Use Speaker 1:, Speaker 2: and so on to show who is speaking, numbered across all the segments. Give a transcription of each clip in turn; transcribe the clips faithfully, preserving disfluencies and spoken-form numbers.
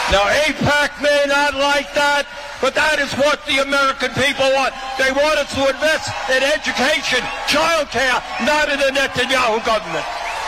Speaker 1: Now, AIPAC may not like that, but that is what the American people want. They want us to invest in education, child care, not in the Netanyahu government.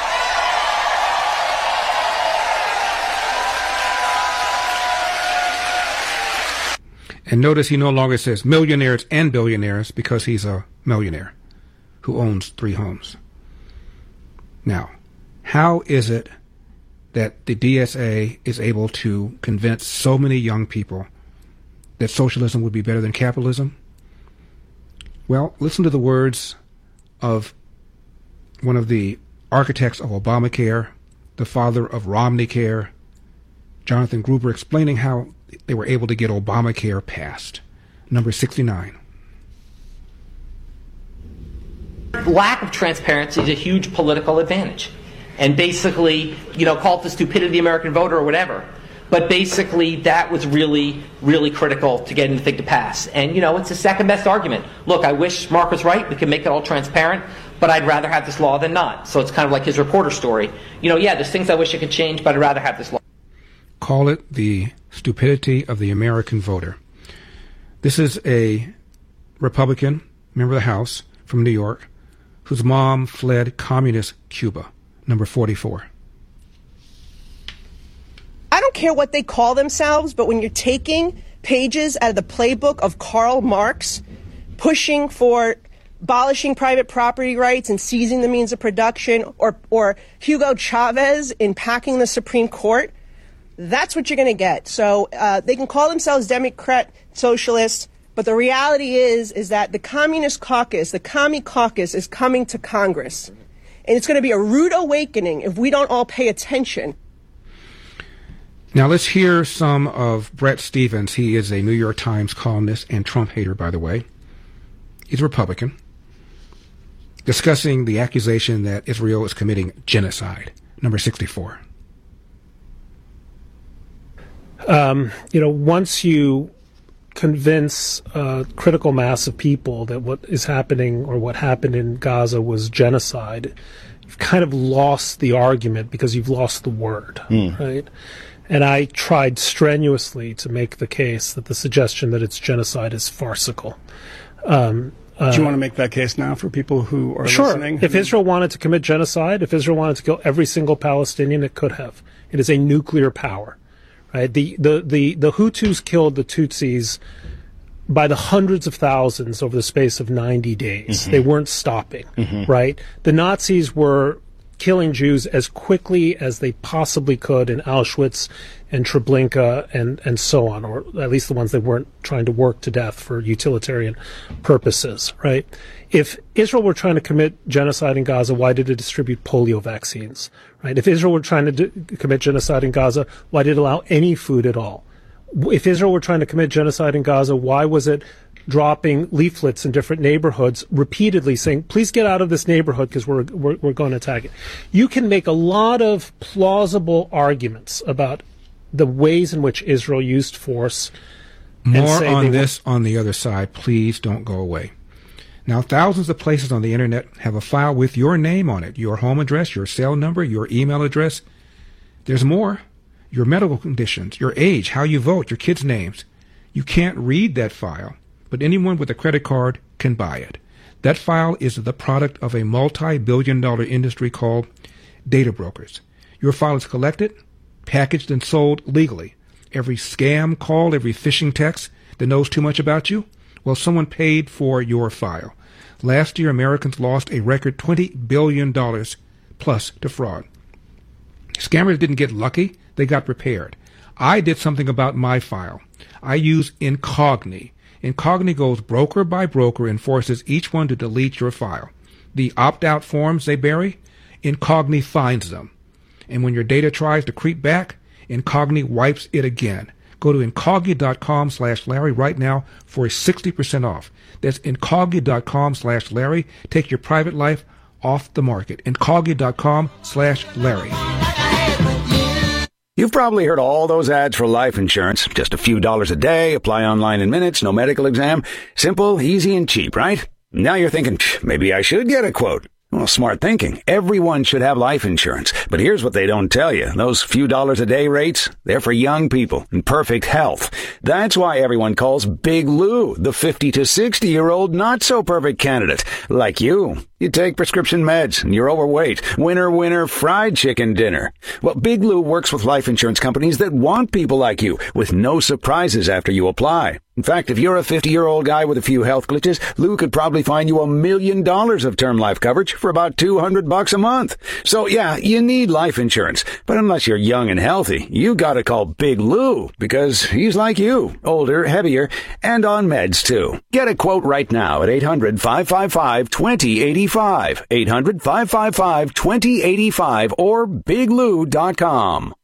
Speaker 2: And notice he no longer says millionaires and billionaires because he's a millionaire who owns three homes. Now, how is it that the D S A is able to convince so many young people that socialism would be better than capitalism? Well, listen to the words of one of the architects of Obamacare, the father of Romneycare, Jonathan Gruber, explaining how they were able to get Obamacare passed. Number sixty-nine.
Speaker 3: Lack of transparency is a huge political advantage. And basically, you know, call it the stupidity of the American voter or whatever. But basically, that was really, really critical to getting the thing to pass. And, you know, it's the second best argument. Look, I wish Mark was right. We can make it all transparent. But I'd rather have this law than not. So it's kind of like his reporter story. You know, yeah, there's things I wish I could change, but I'd rather have this law.
Speaker 2: Call it the stupidity of the American voter. This is a Republican, member of the House from New York, whose mom fled communist Cuba. Number forty-four.
Speaker 4: I don't care what they call themselves, but when you're taking pages out of the playbook of Karl Marx, pushing for abolishing private property rights and seizing the means of production, or, or Hugo Chavez in packing the Supreme Court, that's what you're going to get. So uh, they can call themselves Democrat socialists, but the reality is, is that the Communist Caucus, the Commie Caucus, is coming to Congress. And it's going to be a rude awakening if we don't all pay attention.
Speaker 2: Now let's hear some of Bret Stephens. He is a New York Times columnist and Trump hater, by the way. He's a Republican, discussing the accusation that Israel is committing genocide. Number sixty-four.
Speaker 5: Um, you know, once you convince a critical mass of people that what is happening or what happened in Gaza was genocide, you've kind of lost the argument because you've lost the word, mm. right? And I tried strenuously to make the case that the suggestion that it's genocide is farcical. Um, uh,
Speaker 6: Do you want to make that case now for people who are
Speaker 5: sure.
Speaker 6: listening?
Speaker 5: If Israel wanted to commit genocide, if Israel wanted to kill every single Palestinian, it could have. It is a nuclear power. Right? The, the, the, the Hutus killed the Tutsis by the hundreds of thousands over the space of ninety days. Mm-hmm. They weren't stopping, mm-hmm. right? The Nazis were killing Jews as quickly as they possibly could in Auschwitz and Treblinka and, and so on, or at least the ones that weren't trying to work to death for utilitarian purposes, right? If Israel were trying to commit genocide in Gaza, why did it distribute polio vaccines, right? If Israel were trying to do, commit genocide in Gaza, why did it allow any food at all? If Israel were trying to commit genocide in Gaza, why was it dropping leaflets in different neighborhoods repeatedly saying, please get out of this neighborhood because we're, we're, we're going to attack it? You can make a lot of plausible arguments about the ways in which Israel used force.
Speaker 2: More on this on the other side. Please don't go away. Now, thousands of places on the internet have a file with your name on it, your home address, your cell number, your email address. There's more. Your medical conditions, your age, how you vote, your kids' names. You can't read that file, but anyone with a credit card can buy it. That file is the product of a multi-billion dollar industry called data brokers. Your file is collected, packaged, and sold legally. Every scam call, every phishing text that knows too much about you, well, someone paid for your file. Last year, Americans lost a record twenty billion dollars plus to fraud. Scammers didn't get lucky. They got prepared. I did something about my file. I use Incogni. Incogni goes broker by broker and forces each one to delete your file. The opt-out forms they bury, Incogni finds them. And when your data tries to creep back, Incogni wipes it again. Go to Incogni.com slash Larry right now for sixty percent off. That's Incogni.com slash Larry. Take your private life off the market. Incogni.com slash Larry.
Speaker 7: You've probably heard all those ads for life insurance. Just a few dollars a day, apply online in minutes, no medical exam. Simple, easy, and cheap, right? Now you're thinking, maybe I should get a quote. Well, smart thinking. Everyone should have life insurance. But here's what they don't tell you. Those few dollars a day rates, they're for young people in perfect health. That's why everyone calls Big Lou the fifty to sixty-year-old not-so-perfect candidate. Like you. You take prescription meds and you're overweight. Winner, winner, fried chicken dinner. Well, Big Lou works with life insurance companies that want people like you with no surprises after you apply. In fact, if you're a fifty-year-old guy with a few health glitches, Lou could probably find you a million dollars of term life coverage for about two hundred bucks a month. So yeah, you need life insurance. But unless you're young and healthy, you gotta call Big Lou because he's like you, older, heavier, and on meds too. Get a quote right now at eight hundred, five five five, two zero eight five, eight hundred, five five five, two zero eight five, or big lou dot com.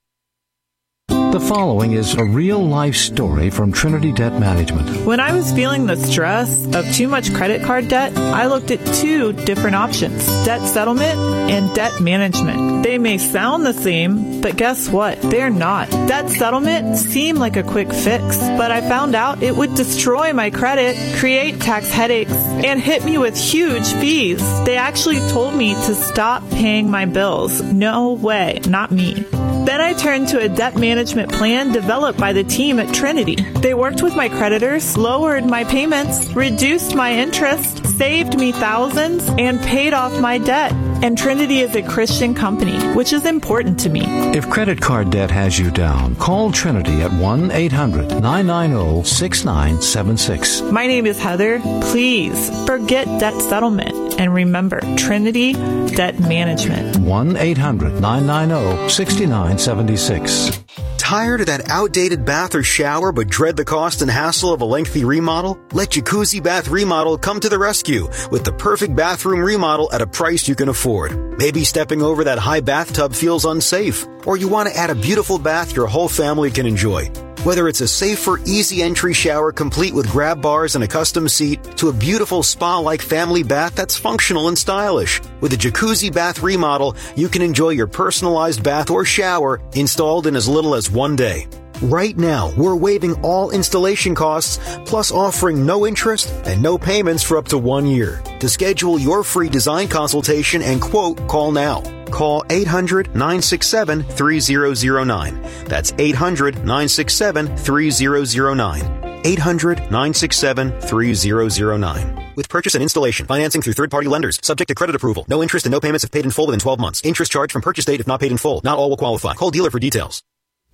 Speaker 8: The following is a real-life story from Trinity Debt Management.
Speaker 9: When I was feeling the stress of too much credit card debt, I looked at two different options, debt settlement and debt management. They may sound the same, but guess what? They're not. Debt settlement seemed like a quick fix, but I found out it would destroy my credit, create tax headaches, and hit me with huge fees. They actually told me to stop paying my bills. No way, not me. Then I turned to a debt management plan developed by the team at Trinity. They worked with my creditors, lowered my payments, reduced my interest, saved me thousands, and paid off my debt. And Trinity is a Christian company, which is important to me.
Speaker 8: If credit card debt has you down, call Trinity at one eight hundred, nine nine zero, six nine seven six.
Speaker 9: My name is Heather. Please forget debt settlement. And remember, Trinity Debt Management.
Speaker 8: one eight hundred, nine nine zero, six nine seven six.
Speaker 10: Tired of that outdated bath or shower but dread the cost and hassle of a lengthy remodel? Let Jacuzzi Bath Remodel come to the rescue with the perfect bathroom remodel at a price you can afford. Maybe stepping over that high bathtub feels unsafe, or you want to add a beautiful bath your whole family can enjoy. Whether it's a safer, easy entry shower complete with grab bars and a custom seat, to a beautiful spa-like family bath that's functional and stylish. With a Jacuzzi Bath Remodel, you can enjoy your personalized bath or shower installed in as little as one day. Right now, we're waiving all installation costs, plus offering no interest and no payments for up to one year. To schedule your free design consultation and quote, call now. Call eight hundred, nine six seven, three zero zero nine. That's eight hundred, nine six seven, three zero zero nine. eight hundred, nine six seven, three zero zero nine. With purchase and installation, financing through third-party lenders, subject to credit approval. No interest and no payments if paid in full within twelve months. Interest charged from purchase date if not paid in full. Not all will qualify. Call dealer for details.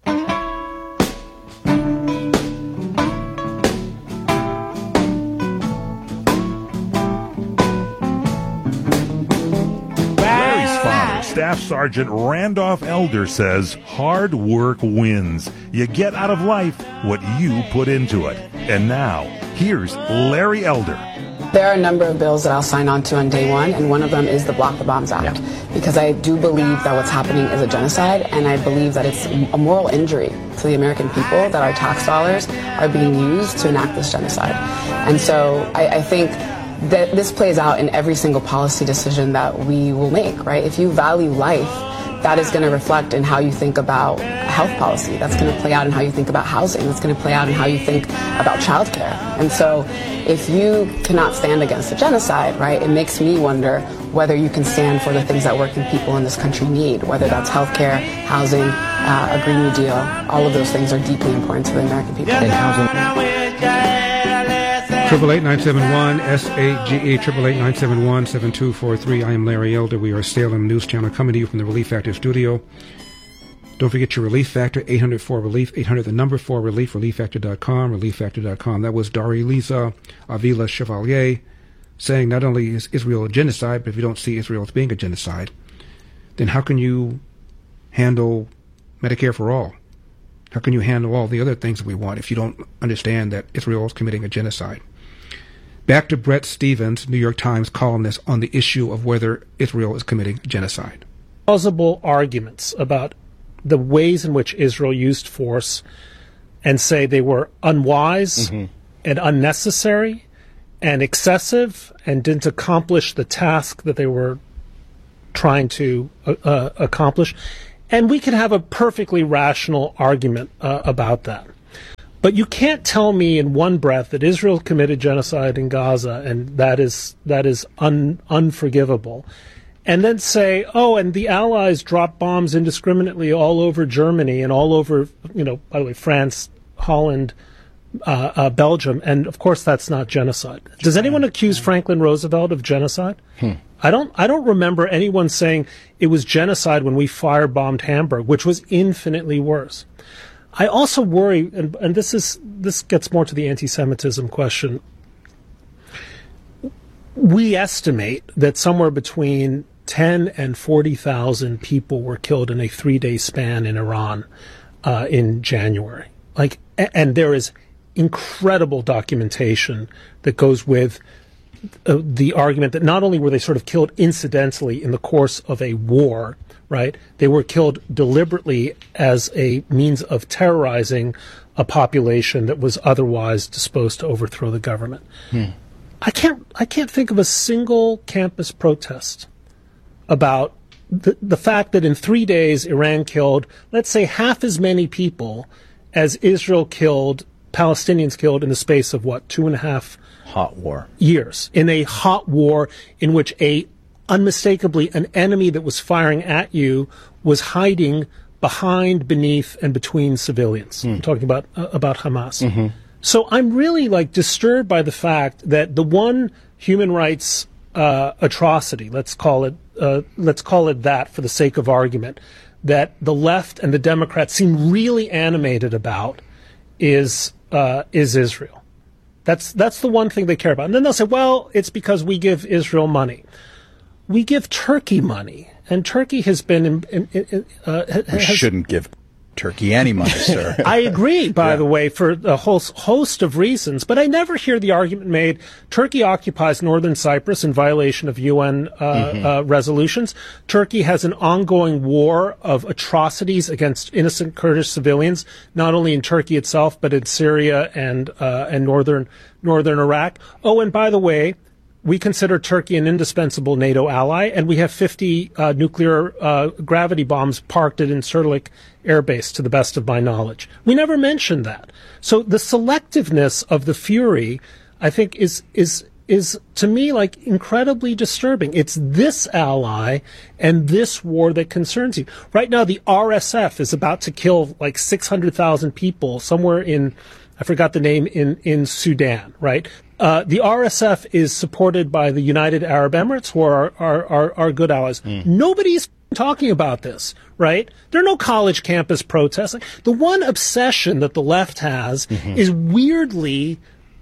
Speaker 11: Staff Sergeant Randolph Elder says hard work wins. You get out of life what you put into it. And now, here's Larry Elder.
Speaker 12: There are a number of bills that I'll sign on to on day one, and one of them is the Block the Bombs Act, yeah. because I do believe that what's happening is a genocide, and I believe that it's a moral injury to the American people that our tax dollars are being used to enact this genocide. And so I, I think that this plays out in every single policy decision that we will make, right? If you value life, that is going to reflect in how you think about health policy. That's going to play out in how you think about housing. That's going to play out in how you think about childcare. And so if you cannot stand against a genocide, right, it makes me wonder whether you can stand for the things that working people in this country need, whether that's healthcare, housing, uh, a Green New Deal. All of those things are deeply important to the American people. And housing.
Speaker 2: Triple eight nine seven one S A G E triple eight nine seven one seven two four three. I am Larry Elder. We are Salem News Channel coming to you from the Relief Factor studio. Don't forget your Relief Factor, eight hundred four relief, eight hundred the number four relief, relief factor dot com, relief factor dot com. That was Dariliza Avila Chevalier saying not only is Israel a genocide, but if you don't see Israel as being a genocide, then how can you handle Medicare for all? How can you handle all the other things that we want if you don't understand that Israel is committing a genocide? Back to Bret Stephens, New York Times columnist, on the issue of whether Israel is committing genocide.
Speaker 5: Plausible arguments about the ways in which Israel used force and say they were unwise mm-hmm. and unnecessary and excessive and didn't accomplish the task that they were trying to uh, uh, accomplish. And we can have a perfectly rational argument uh, about that. But you can't tell me in one breath that Israel committed genocide in Gaza and that is that is un, unforgivable, and then say, oh, and the Allies dropped bombs indiscriminately all over Germany and all over, you know, by the way, France, Holland, uh, uh, Belgium, and of course that's not genocide. Does anyone accuse Franklin Roosevelt of genocide?
Speaker 13: Hmm.
Speaker 5: I don't. I don't remember anyone saying it was genocide when we firebombed Hamburg, which was infinitely worse. I also worry, and, and this is this gets more to the anti-Semitism question. We estimate that somewhere between ten and forty thousand people were killed in a three-day span in Iran uh, in January. Like, and there is incredible documentation that goes with uh, the argument that not only were they sort of killed incidentally in the course of a war, right? They were killed deliberately as a means of terrorizing a population that was otherwise disposed to overthrow the government.
Speaker 13: Hmm.
Speaker 5: I can't. I can't think of a single campus protest about the the fact that in three days Iran killed, let's say, half as many people as Israel killed, Palestinians killed in the space of what, two and a half
Speaker 13: hot war
Speaker 5: years, in a hot war in which a unmistakably an enemy that was firing at you was hiding behind, beneath, and between civilians.
Speaker 13: Mm.
Speaker 5: I'm talking about uh, about Hamas.
Speaker 13: Mm-hmm.
Speaker 5: So I'm really like disturbed by the fact that the one human rights uh, atrocity, let's call it, uh, let's call it that for the sake of argument, that the left and the Democrats seem really animated about is uh, is Israel. That's that's the one thing they care about. And then they'll say, well, it's because we give Israel money. We give Turkey money, and Turkey has been. In, in, in, uh,
Speaker 13: we
Speaker 5: has,
Speaker 13: shouldn't give Turkey any money, sir.
Speaker 5: I agree, by
Speaker 13: yeah. the
Speaker 5: way, for a whole host of reasons, but I never hear the argument made Turkey occupies northern Cyprus in violation of U N uh, mm-hmm. uh, resolutions. Turkey has an ongoing war of atrocities against innocent Kurdish civilians, not only in Turkey itself, but in Syria and uh, and northern northern Iraq. Oh, and by the way, we consider Turkey an indispensable NATO ally, and we have fifty uh, nuclear uh, gravity bombs parked at Incirlik Air Base, to the best of my knowledge. We never mentioned that. So the selectiveness of the fury, I think, is is is to me like incredibly disturbing. It's this ally and this war that concerns you. Right now, the R S F is about to kill like six hundred thousand people somewhere in, I forgot the name, in in Sudan, right? Uh, the R S F is supported by the United Arab Emirates, who are our, our, our good allies. Mm. Nobody's talking about this, right? There are no college campus protests. The one obsession that the left has mm-hmm. is weirdly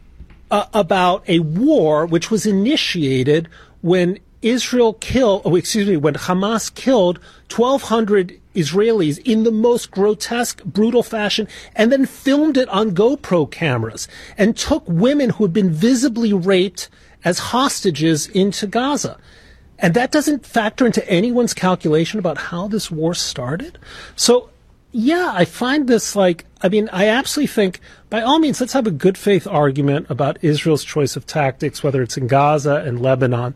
Speaker 5: uh, about a war which was initiated when Israel killed, oh, excuse me, when Hamas killed twelve hundred Israelis in the most grotesque, brutal fashion, and then filmed it on GoPro cameras and took women who had been visibly raped as hostages into Gaza. And that doesn't factor into anyone's calculation about how this war started. So, yeah, I find this like, I mean, I absolutely think, by all means, let's have a good faith argument about Israel's choice of tactics, whether it's in Gaza and Lebanon.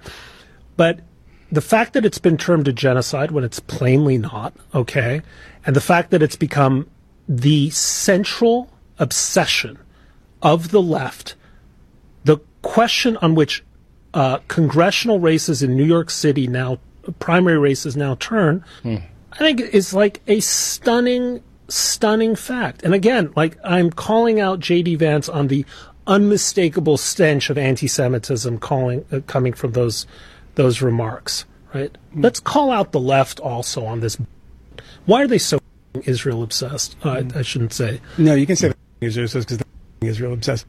Speaker 5: But the fact that it's been termed a genocide when it's plainly not, okay, and the fact that it's become the central obsession of the left, the question on which uh, congressional races in New York City now, primary races now turn, hmm. I think is like a stunning, stunning fact. And again, like I'm calling out J D Vance on the unmistakable stench of anti-Semitism calling uh, coming from those those remarks. Right. Mm. Let's call out the left also on this. Why are they so Israel obsessed? Uh, mm. I, I shouldn't say.
Speaker 6: No, you can say Israel obsessed because they're Israel obsessed.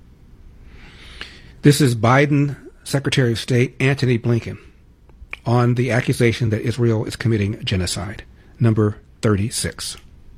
Speaker 2: This is Biden Secretary of State Antony Blinken on the accusation that Israel is committing genocide. Number thirty-six.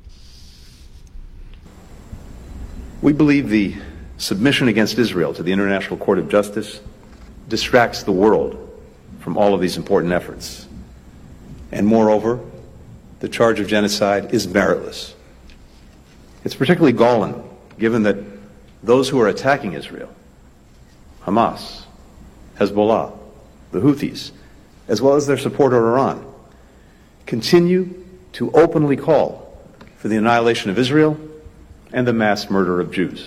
Speaker 14: We believe the submission against Israel to the International Court of Justice distracts the world from all of these important efforts. And moreover, the charge of genocide is meritless. It's particularly galling, given that those who are attacking Israel, Hamas, Hezbollah, the Houthis, as well as their supporter Iran, continue to openly call for the annihilation of Israel and the mass murder of Jews.